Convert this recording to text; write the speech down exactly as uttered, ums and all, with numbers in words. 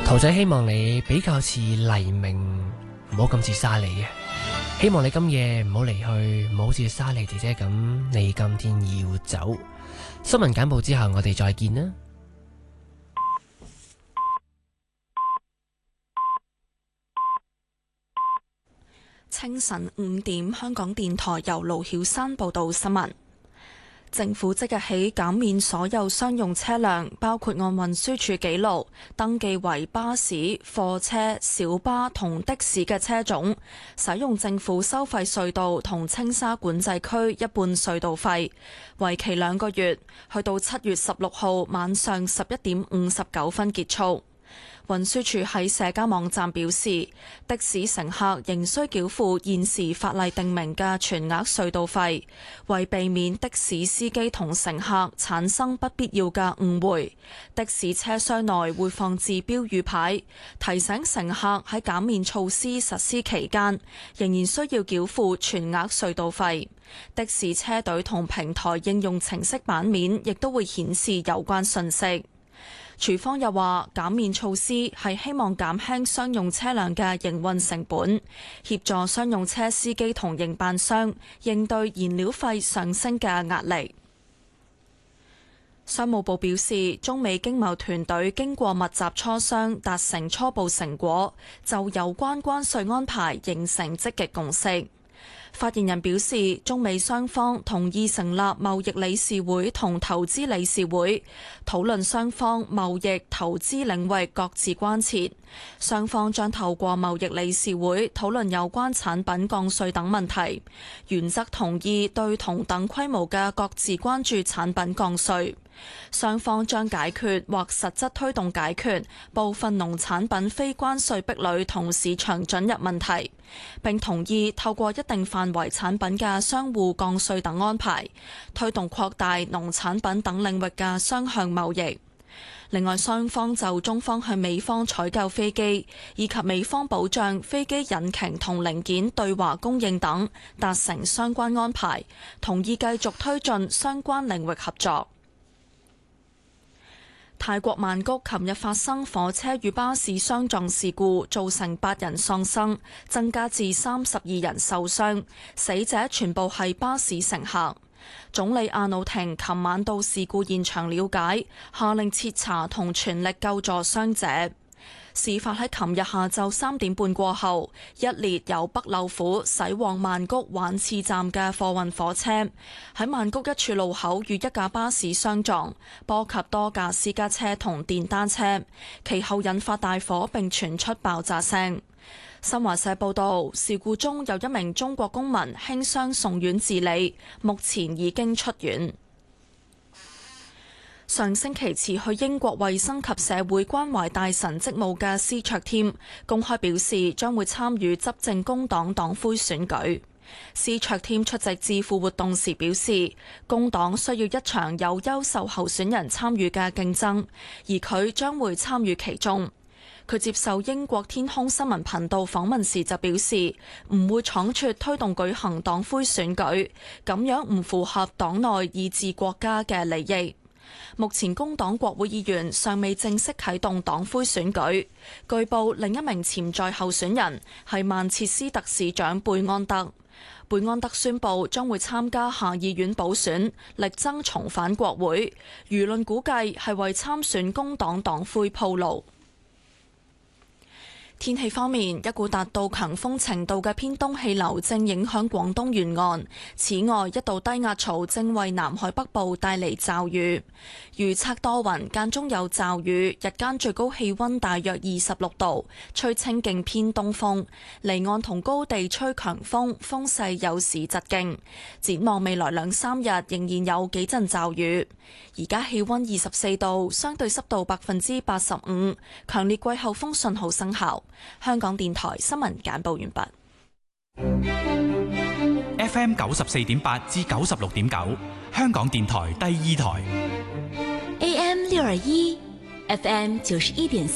兔仔希望你比較似黎明，唔好咁似沙莉嘅。希望你今夜唔好離去，唔好似沙莉姐姐咁，你今天要走。新聞簡報之後，我哋再見啦。 清晨五點，香港電台由盧曉山報道新聞。政府即日起減免所有商用車輛，包括按運輸署記錄登記為巴士、貨車、小巴同的士嘅車種，使用政府收費隧道同青沙管制區一半隧道費，為期兩個月，去到七月十六號晚上十一點五十九分結束。運輸署喺社交網站表示，的士乘客仍需繳付現時法例定明嘅全額隧道費，為避免的士司機同乘客產生不必要嘅誤會，的士車廂內會放置標語牌，提醒乘客喺減免措施實施期間，仍然需要繳付全額隧道費。的士車隊同平台應用程式版面亦都會顯示有關訊息。署方又話，減免措施係希望減輕商用車輛嘅營運成本，協助商用車司機同營辦商應對燃料費上升嘅壓力。商務部表示，中美經貿團隊經過密集磋商，達成初步成果，就有關關稅安排形成積極共識。發言人表示，中美雙方同意成立貿易理事會同投資理事會，討論雙方貿易投資領域各自關切。雙方將透過貿易理事會討論有關產品降稅等問題，原則同意對同等規模嘅各自關注產品降稅。雙方將解決或實質推動解決部分農產品非關稅壁壘同市場准入問題，並同意透過一定範圍產品嘅相互降稅等安排，推動擴大農產品等領域嘅雙向貿易。另外，雙方就中方向美方採購飛機，以及美方保障飛機引擎同零件對華供應等達成相關安排，同意繼續推進相關領域合作。泰國曼谷琴日發生火車與巴士相撞事故，造成八人喪生，增加至三十二人受傷，死者全部係巴士乘客。總理阿努廷琴晚到事故現場了解，下令徹查同全力救助傷者。事發喺琴日下晝三點半過後，一列由北漏府駛往曼谷挽刺站嘅貨運火車喺曼谷一處路口與一架巴士相撞，波及多架私家車同電單車，其後引發大火並傳出爆炸聲。新華社報道，事故中有一名中國公民輕傷送院治理，目前已經出院。上星期辭去英國衛生及社會關懷大臣職務嘅司卓添公開表示將會參與執政工黨黨魁選舉。司卓添出席智庫活動時表示，工黨需要一場有優秀候選人參與嘅競爭，而佢將會參與其中。佢接受英國天空新聞頻道訪問時就表示，唔會倉促推動舉行黨魁選舉，咁樣唔符合黨內以至國家嘅利益。目前工黨國會議員尚未正式啟動黨魁選舉，據報另一名潛在候選人係曼徹斯特市長貝安德。貝安德宣布將會參加下議院補選，力爭重返國會。輿論估計係為參選工黨黨魁鋪路。天氣方面，一股達到強風程度嘅偏東氣流正影響廣東沿岸。此外，一道低壓槽正為南海北部帶嚟驟雨。預測多雲，間中有驟雨，日間最高氣溫大約二十六度，吹清勁偏東風。離岸同高地吹強風，風勢有時疾勁。展望未來兩三日仍然有幾陣驟雨。而家氣溫二十四度，相對濕度百分之八十五，強烈季候風信號生效。香港電台新聞簡報完畢。F M 九十四點八至九十六點九，香港電台第二台。 A M 六二一，F M 九十一點